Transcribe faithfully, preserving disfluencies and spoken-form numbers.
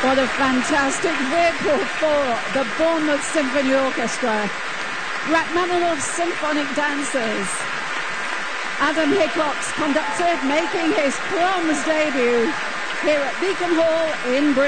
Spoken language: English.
What a fantastic vehicle for the Bournemouth Symphony Orchestra. Rachmaninoff's symphonic dancers. Adam Hickox conducted, making his Proms debut here at Beacon Hall in Bristol.